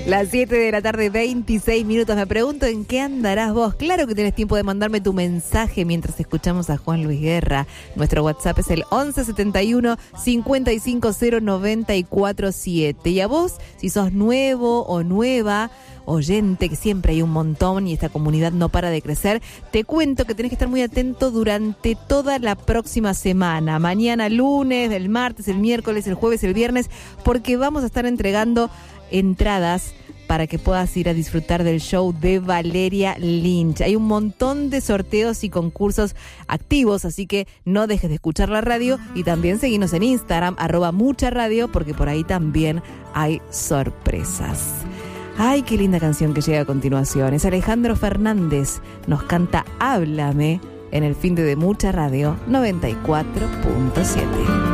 Las 7 de la tarde, 26 minutos. Me pregunto en qué andarás vos. Claro que tenés tiempo de mandarme tu mensaje mientras escuchamos a Juan Luis Guerra. Nuestro WhatsApp es el 1171 5509447. Y a vos, si sos nuevo o nueva oyente, que siempre hay un montón y esta comunidad no para de crecer, te cuento que tenés que estar muy atento durante toda la próxima semana. Mañana, lunes, el martes, el miércoles, el jueves, el viernes, porque vamos a estar entregando entradas para que puedas ir a disfrutar del show de Valeria Lynch. Hay un montón de sorteos y concursos activos, así que no dejes de escuchar la radio y también seguinos en Instagram, @mucharadio, porque por ahí también hay sorpresas. Ay, qué linda canción que llega a continuación. Es Alejandro Fernández. Nos canta Háblame en el fin de Mucha Radio 94.7.